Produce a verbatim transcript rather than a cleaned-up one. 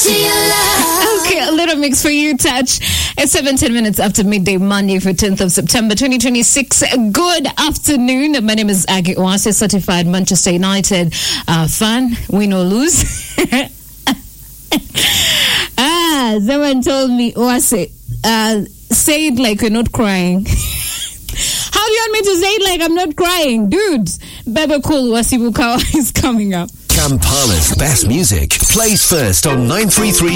Okay, a little mix for you, Touch. It's seventeen minutes after midday, Monday for tenth of September, twenty twenty-six. Good afternoon. My name is Aggie Oase, certified Manchester United uh, fan. Win or lose. ah, someone told me, Oase, uh, say it like you're not crying. How do you want me to say it like I'm not crying? Dudes, Bebe Cool Wasibukawa is coming up. Kampala's best music plays first on nine three three